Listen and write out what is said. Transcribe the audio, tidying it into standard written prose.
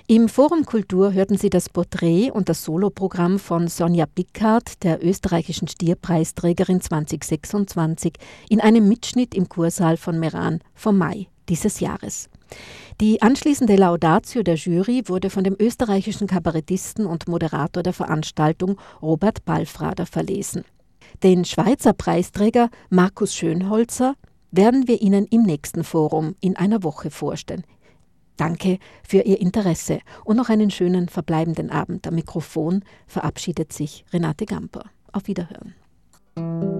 Im Forum Kultur hörten Sie das Porträt und das Soloprogramm von Sonja Pickard, der österreichischen Stierpreisträgerin 2026, in einem Mitschnitt im Kursaal von Meran vom Mai dieses Jahres. Die anschließende Laudatio der Jury wurde von dem österreichischen Kabarettisten und Moderator der Veranstaltung Robert Balfrader verlesen. Den Schweizer Preisträger Markus Schönholzer werden wir Ihnen im nächsten Forum in einer Woche vorstellen. Danke für Ihr Interesse und noch einen schönen verbleibenden Abend. Am Mikrofon verabschiedet sich Renate Gamper. Auf Wiederhören.